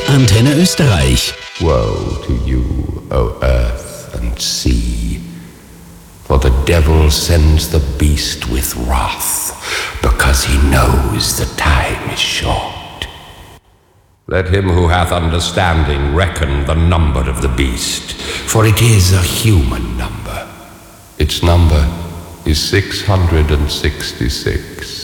Antenne Österreich. Woe to you, O earth and sea, for the devil sends the beast with wrath, because he knows the time is short. Let him who hath understanding reckon the number of the beast, for it is a human number. Its number is 666.